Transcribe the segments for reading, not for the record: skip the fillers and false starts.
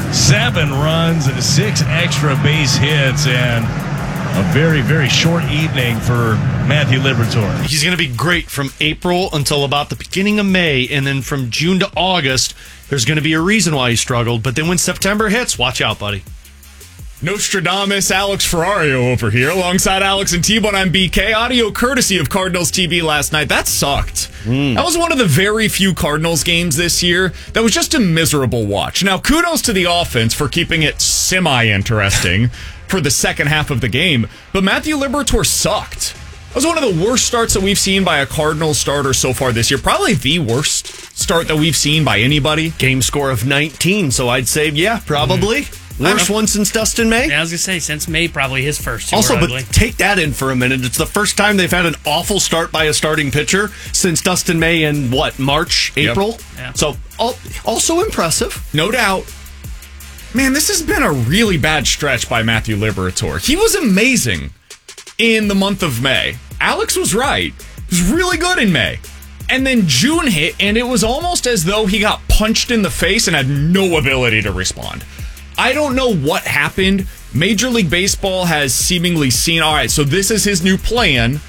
7 runs, 6 extra base hits, and a very, very short evening for Matthew Liberatore. He's going to be great from April until about the beginning of May, and then from June to August, there's going to be a reason why he struggled. But then when September hits, watch out, buddy. Nostradamus Alex Ferrario over here alongside Alex and T-Bone. I'm BK. Audio courtesy of Cardinals TV last night. That sucked. That was one of the very few Cardinals games this year that was just a miserable watch. Now, kudos to the offense for keeping it semi-interesting for the second half of the game, but Matthew Liberatore sucked. That was one of the worst starts that we've seen by a Cardinals starter so far this year. Probably the worst start that we've seen by anybody. Game score of 19, so I'd say, yeah, probably. Worst one since Dustin May? Yeah, I was going to say, since May, probably his first. Also, but take that in for a minute. It's the first time they've had an awful start by a starting pitcher since Dustin May in, March, April? Yep. Yeah. So, also impressive. No doubt. Man, this has been a really bad stretch by Matthew Liberatore. He was amazing in the month of May. Alex was right. He was really good in May. And then June hit, and it was almost as though he got punched in the face and had no ability to respond. I don't know what happened. Major League Baseball has seemingly seen, all right, so this is his new plan.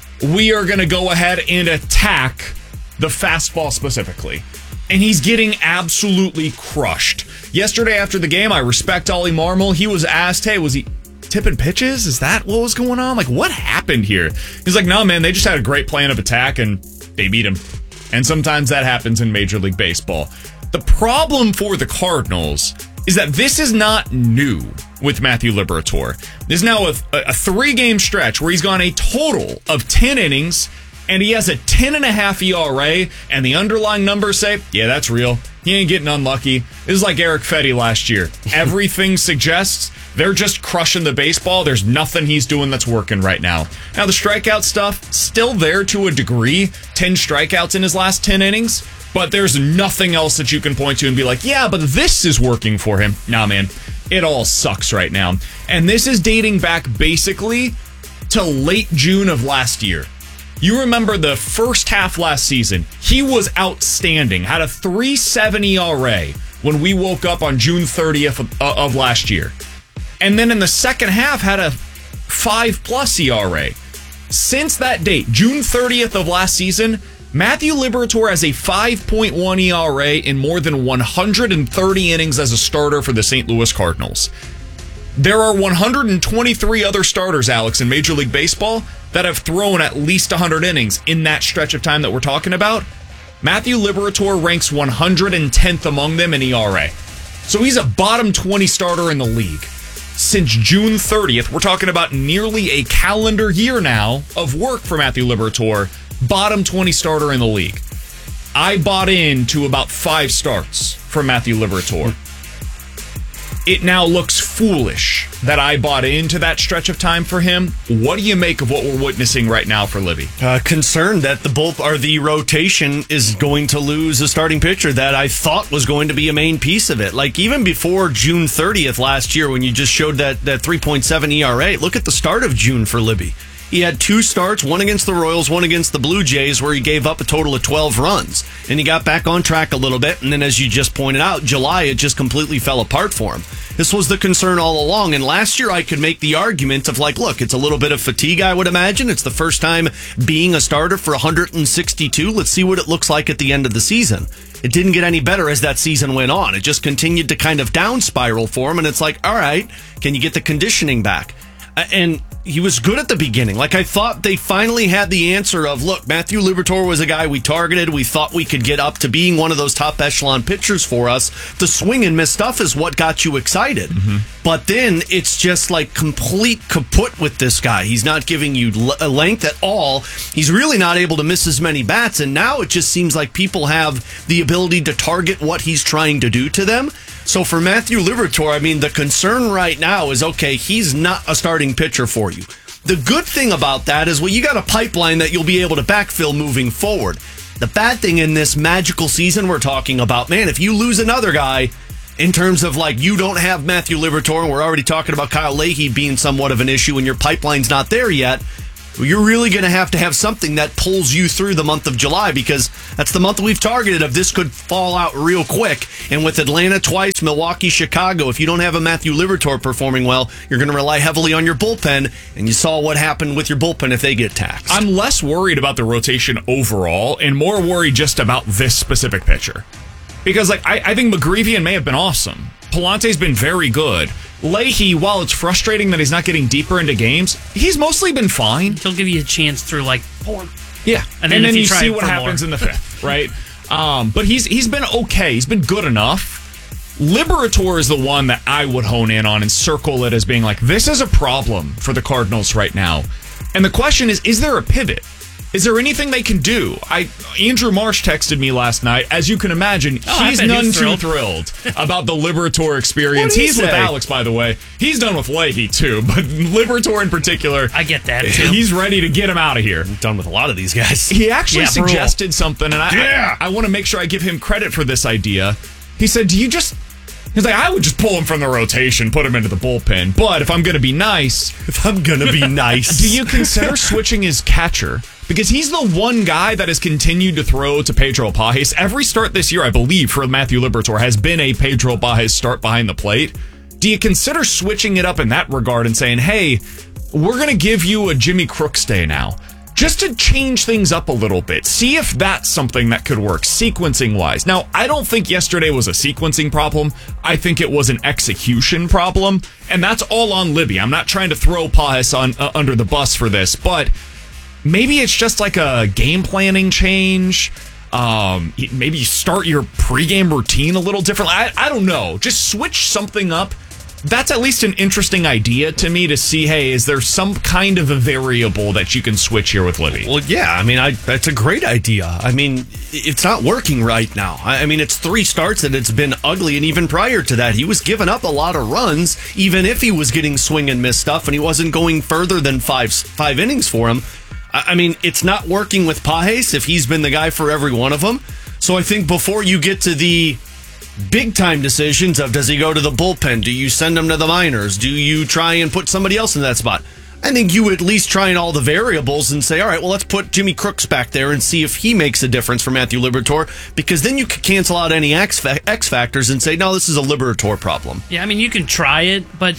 We are going to go ahead and attack the fastball specifically. And he's getting absolutely crushed. Yesterday after the game, I respect Ollie Marmol. He was asked, hey, was he tipping pitches? Is that what was going on? Like, what happened here? He's like, no, man, they just had a great plan of attack and they beat him. And sometimes that happens in Major League Baseball. The problem for the Cardinals is that this is not new with Matthew Liberatore. This is now a 3-game stretch where he's gone a total of 10 innings, and he has a 10.5 ERA, and the underlying numbers say, yeah, that's real. He ain't getting unlucky. This is like Eric Fetty last year. Everything suggests they're just crushing the baseball. There's nothing he's doing that's working right now. Now, the strikeout stuff, still there to a degree. 10 strikeouts in his last 10 innings. But there's nothing else that you can point to and be like, yeah, but this is working for him. Nah, man, it all sucks right now. And this is dating back basically to late June of last year. You remember the first half last season, he was outstanding, had a 3.7 ERA when we woke up on June 30th of last year. And then in the second half, had a 5+ ERA. Since that date, June 30th of last season, Matthew Liberatore has a 5.1 ERA in more than 130 innings as a starter for the St. Louis Cardinals. There are 123 other starters, Alex, in Major League Baseball that have thrown at least 100 innings in that stretch of time that we're talking about. Matthew Liberatore ranks 110th among them in ERA. So he's a bottom 20 starter in the league. Since June 30th, we're talking about nearly a calendar year now of work for Matthew Liberatore. Bottom 20 starter in the league. I bought into about 5 starts from Matthew Liberatore. It now looks foolish that I bought into that stretch of time for him. What do you make of what we're witnessing right now for Libby? Concerned that the rotation is going to lose a starting pitcher that I thought was going to be a main piece of it. Like, even before June 30th last year, when you just showed that 3.7 ERA, look at the start of June for Libby. He had 2 starts, one against the Royals, one against the Blue Jays, where he gave up a total of 12 runs. And he got back on track a little bit. And then, as you just pointed out, July, it just completely fell apart for him. This was the concern all along. And last year, I could make the argument of, like, look, it's a little bit of fatigue, I would imagine. It's the first time being a starter for 162. Let's see what it looks like at the end of the season. It didn't get any better as that season went on. It just continued to kind of down spiral for him. And it's like, all right, can you get the conditioning back? And he was good at the beginning. Like, I thought they finally had the answer of, look, Matthew Liberatore was a guy we targeted. We thought we could get up to being one of those top echelon pitchers for us. The swing and miss stuff is what got you excited. Mm-hmm. But then it's just like complete kaput with this guy. He's not giving you length at all. He's really not able to miss as many bats. And now it just seems like people have the ability to target what he's trying to do to them. So for Matthew Liberatore, I mean, the concern right now is, okay, he's not a starting pitcher for you. The good thing about that is, well, you got a pipeline that you'll be able to backfill moving forward. The bad thing in this magical season we're talking about, man, if you lose another guy in terms of, like, you don't have Matthew Liberatore, and we're already talking about Kyle Leahy being somewhat of an issue and your pipeline's not there yet, you're really going to have something that pulls you through the month of July, because that's the month we've targeted of this could fall out real quick. And with Atlanta twice, Milwaukee, Chicago, if you don't have a Matthew Liberatore performing well, you're going to rely heavily on your bullpen. And you saw what happened with your bullpen if they get taxed. I'm less worried about the rotation overall and more worried just about this specific pitcher. Because I think McGreevy may have been awesome. Palante's been very good. Leahy, while it's frustrating that he's not getting deeper into games, he's mostly been fine. He'll give you a chance through like 4. Yeah, and then you try see it what for happens more. in the 5th, right? But he's been okay. He's been good enough. Liberator is the one that I would hone in on and circle it as being like, this is a problem for the Cardinals right now. And the question is there a pivot? Is there anything they can do? Andrew Marsh texted me last night. As you can imagine, he's none too thrilled about the Liberator experience. He's with Alex, by the way. He's done with Leahy, too. But Liberator in particular, I get that, too. He's ready to get him out of here. I'm done with a lot of these guys. He actually suggested something, and I want to make sure I give him credit for this idea. He said, he's like, I would just pull him from the rotation, put him into the bullpen. But if I'm going to be nice, do you consider switching his catcher? Because he's the one guy that has continued to throw to Pedro Pages. Every start this year, I believe, for Matthew Liberatore has been a Pedro Pages start behind the plate. Do you consider switching it up in that regard and saying, hey, we're going to give you a Jimmy Crooks day now, just to change things up a little bit? See if that's something that could work sequencing-wise. Now, I don't think yesterday was a sequencing problem. I think it was an execution problem, and that's all on Libby. I'm not trying to throw Pages on under the bus for this, but maybe it's just like a game planning change. Maybe you start your pregame routine a little differently. I don't know. Just switch something up. That's at least an interesting idea to me to see, hey, is there some kind of a variable that you can switch here with Libby? Well, yeah. I mean, that's a great idea. I mean, it's not working right now. I mean, it's 3 starts and it's been ugly. And even prior to that, he was giving up a lot of runs, even if he was getting swing and miss stuff, and he wasn't going further than five innings for him. I mean, it's not working with Pages if he's been the guy for every one of them. So I think before you get to the big time decisions of, does he go to the bullpen? Do you send him to the minors? Do you try and put somebody else in that spot? I think you at least try in all the variables and say, all right, well, let's put Jimmy Crooks back there and see if he makes a difference for Matthew Liberatore, because then you could cancel out any X factors and say, no, this is a Liberatore problem. Yeah, I mean, you can try it, but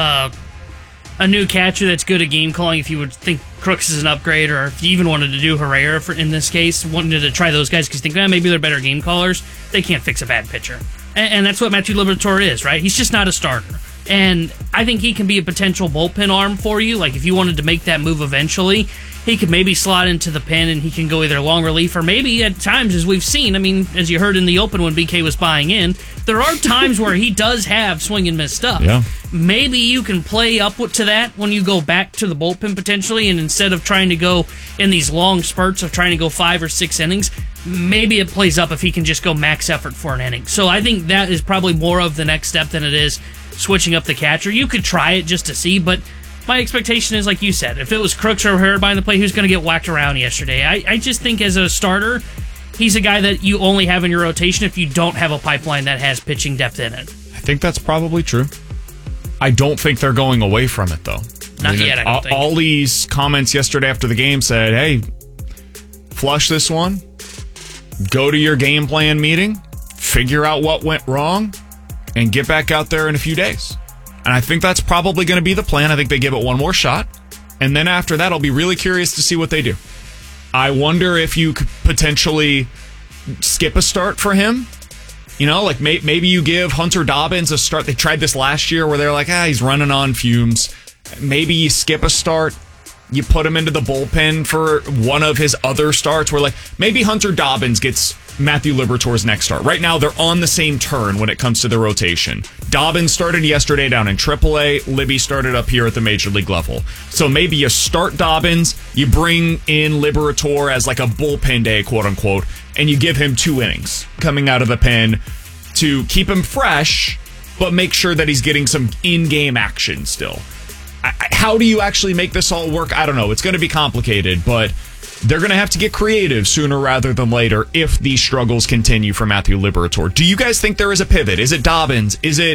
a new catcher that's good at game calling, if you would think Crooks is an upgrade, or if you even wanted to do Herrera in this case, wanted to try those guys because you think, maybe they're better game callers, they can't fix a bad pitcher. And that's what Matthew Liberatore is, right? He's just not a starter. And I think he can be a potential bullpen arm for you. Like, if you wanted to make that move eventually, he could maybe slot into the pen and he can go either long relief or maybe at times, as we've seen, I mean, as you heard in the open when BK was buying in, there are times where he does have swing and miss stuff. Yeah. Maybe you can play up to that when you go back to the bullpen potentially, and instead of trying to go in these long spurts of trying to go 5 or 6 innings, maybe it plays up if he can just go max effort for an inning. So I think that is probably more of the next step than it is switching up the catcher. You could try it just to see, but my expectation is, like you said, if it was Crooks or Herrera behind the plate, who's going to get whacked around yesterday? I just think as a starter, he's a guy that you only have in your rotation if you don't have a pipeline that has pitching depth in it. I think that's probably true. I don't think they're going away from it, though. Not yet, I don't think. Ollie's comments yesterday after the game said, hey, flush this one, go to your game plan meeting, figure out what went wrong, and get back out there in a few days. And I think that's probably going to be the plan. I think they give it one more shot. And then after that, I'll be really curious to see what they do. I wonder if you could potentially skip a start for him. You know, like maybe you give Hunter Dobbins a start. They tried this last year where they're like, he's running on fumes. Maybe you skip a start. You put him into the bullpen for one of his other starts where, like, maybe Hunter Dobbins gets Matthew Liberatore's next start. Right now, they're on the same turn when it comes to the rotation. Dobbins started yesterday down in AAA. Libby started up here at the Major League level. So maybe you start Dobbins, you bring in Liberatore as like a bullpen day, quote unquote, and you give him 2 innings coming out of the pen to keep him fresh, but make sure that he's getting some in-game action still. How do you actually make this all work? I don't know. It's going to be complicated, but they're going to have to get creative sooner rather than later if these struggles continue for Matthew Liberatore. Do you guys think there is a pivot? Is it Dobbins? Is it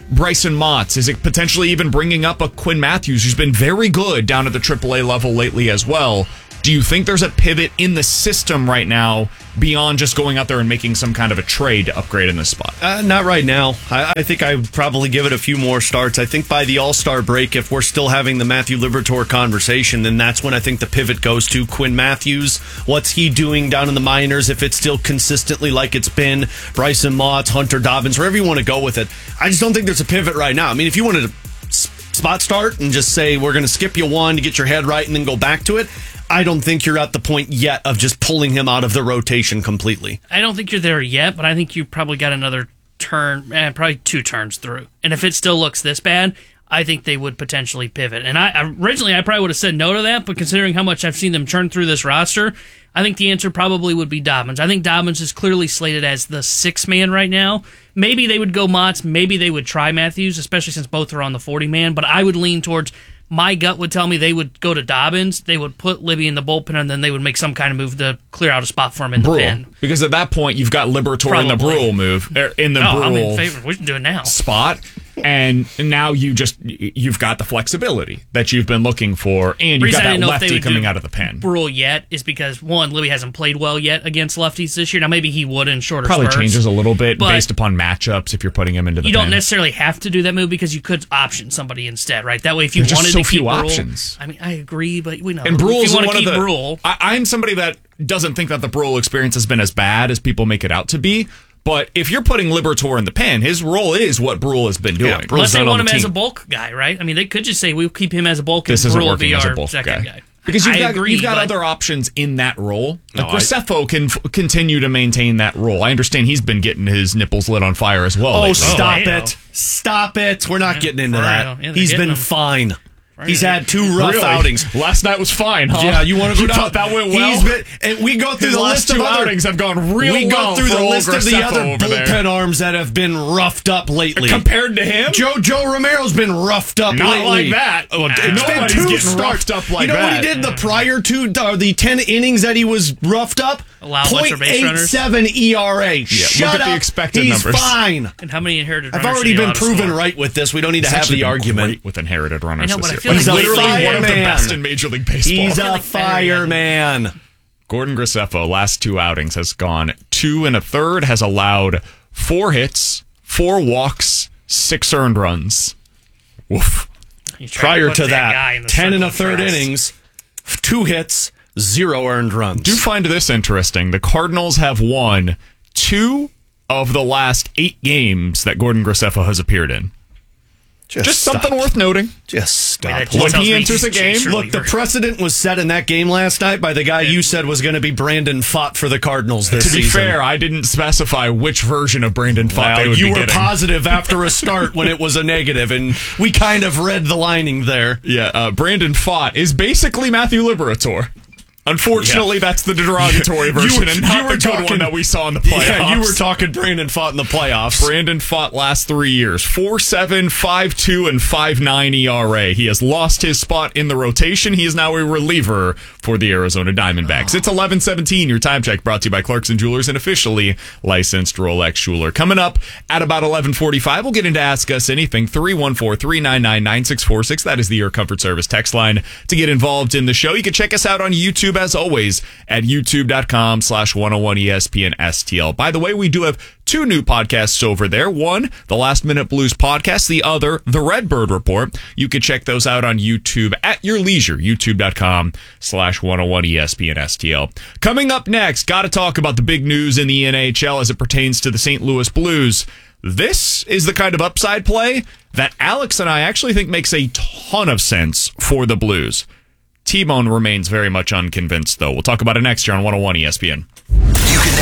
Bryson Motts? Is it potentially even bringing up a Quinn Matthews, who's been very good down at the AAA level lately as well? Do you think there's a pivot in the system right now beyond just going out there and making some kind of a trade to upgrade in this spot? Not right now. I think I would probably give it a few more starts. I think by the All-Star break, if we're still having the Matthew Liberatore conversation, then that's when I think the pivot goes to Quinn Matthews. What's he doing down in the minors? If it's still consistently like it's been, Bryson Motts, Hunter Dobbins, wherever you want to go with it. I just don't think there's a pivot right now. I mean, if you wanted to spot start and just say, we're going to skip you one to get your head right and then go back to it, I don't think you're at the point yet of just pulling him out of the rotation completely. I don't think you're there yet, but I think you probably got another turn, probably 2 turns through. And if it still looks this bad, I think they would potentially pivot. And originally I probably would have said no to that, but considering how much I've seen them churn through this roster, I think the answer probably would be Dobbins. I think Dobbins is clearly slated as the 6th man right now. Maybe they would go Motts, maybe they would try Matthews, especially since both are on the 40 man, but I would lean towards, my gut would tell me they would go to Dobbins, they would put Libby in the bullpen, and then they would make some kind of move to clear out a spot for him in the pen. Because at that point, you've got Liberatore in the Brule move, I'm in favor. We should do it now. Spot. And now you've got the flexibility that you've been looking for, and you've got that lefty coming out of the pen. Brule yet is because, one, Libby hasn't played well yet against lefties this year. Now maybe he would in shorter Probably spurts, changes a little bit based upon matchups if you're putting him into the pen. You don't necessarily have to do that move because you could option somebody instead, right? That way, if you There's wanted just so to keep few Brule, options. I mean, I agree, but we know. And Brule's if you want to one keep of the, Brule, I'm somebody that doesn't think that the Brule experience has been as bad as people make it out to be. But if you're putting Liberatore in the pen, his role is what Brule has been doing. Yeah, unless they want him as a bulk guy, right? I mean, they could just say, we'll keep him as a bulk and Brule will be our second guy. Because you've got other options in that role. Graceffo can continue to maintain that role. I understand he's been getting his nipples lit on fire as well. Oh, stop it. Stop it. We're not getting into that. He's been fine. He's had 2 rough outings. Last night was fine, huh? Yeah, you want to go down? Thought that went well? And we go through His the last list of 2 other outings have gone real well. We go through the list of the other bullpen arms that have been roughed up lately. Compared to him? Joe Romero's been roughed up lately. Not like that. It's been 2 starts. Roughed up like that. You know what he did the prior 2, the 10 innings that he was roughed up? Allow a bunch of base runners. 0.87 ERA. Yeah, Shut look at up. the expected He's numbers. fine. And how many inherited I've runners already did he been allow to proven score? right with this. We don't need to He's have actually the been argument. great with inherited runners I know, this but I year. feel like He's a literally one of the fireman. best in Major League Baseball. He's a Like fireman. Gordon Graceffo, last 2 outings, has gone 2 1/3, has allowed 4 hits, 4 walks, 6 earned runs. Woof. Prior to that, 10 1/3 innings. innings, 2 hits, 0 earned runs. Do find this interesting. The Cardinals have won 2 of the last 8 games that Gordon Graceffo has appeared in. Just something worth noting. Just stop. When he enters a game, Look, the precedent was set in that game last night by the guy you said was going to be Brandon Pfaadt for the Cardinals this season. To be fair, I didn't specify which version of Brandon Pfaadt they would be getting. You were positive after a start when it was a negative, and we kind of read the lining there. Yeah, Brandon Pfaadt is basically Matthew Liberatore. Unfortunately, that's the derogatory version and not the good one that we saw in the playoffs. Yeah, you were talking Brandon Pfaadt in the playoffs. Brandon Pfaadt last 3 years, 4.7, 5.2, and 5.9 ERA. He has lost his spot in the rotation. He is now a reliever for the Arizona Diamondbacks. It's 11:17. Your time check brought to you by Clarkson Jewelers, an officially licensed Rolex jeweler. Coming up at about 11:45, we'll get into Ask Us Anything. 314-399-9646. That is the Air Comfort Service text line to get involved in the show. You can check us out on YouTube as always at youtube.com/101ESPN STL. By the way, we do have 2 new podcasts over there. One, the Last Minute Blues podcast. The other, the Redbird Report. You can check those out on YouTube at your leisure. youtube.com/101ESPN STL. Coming up next, got to talk about the big news in the NHL as it pertains to the St. Louis Blues. This is the kind of upside play that Alex and I actually think makes a ton of sense for the Blues. T-Bone remains very much unconvinced, though. We'll talk about it next year on 101 ESPN. You can